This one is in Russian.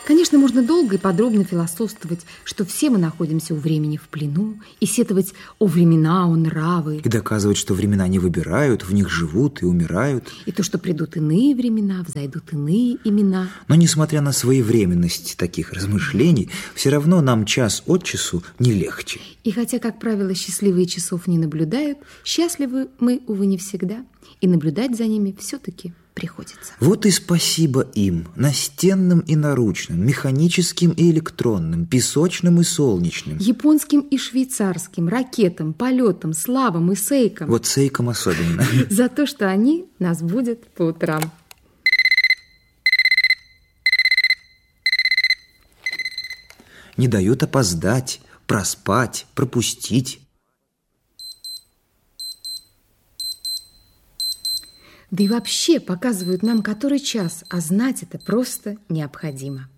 Конечно, можно долго и подробно философствовать, что все мы находимся у времени в плену, и сетовать о времена, о нравы. И доказывать, что времена не выбирают, в них живут и умирают. И то, что придут иные времена, взойдут иные имена. Но, несмотря на своевременность таких размышлений, все равно нам час от часу не легче. И хотя, как правило, счастливые часов не наблюдают, счастливы мы, увы, не всегда, и наблюдать за ними все-таки приходится. Вот и спасибо им, настенным и наручным, механическим и электронным, песочным и солнечным. Японским и швейцарским, ракетам, полетам, славам и сейкам. Вот сейкам особенно. За то, что они нас будут по утрам. Не дают опоздать, проспать, пропустить. Да и вообще показывают нам который час, а знать это просто необходимо.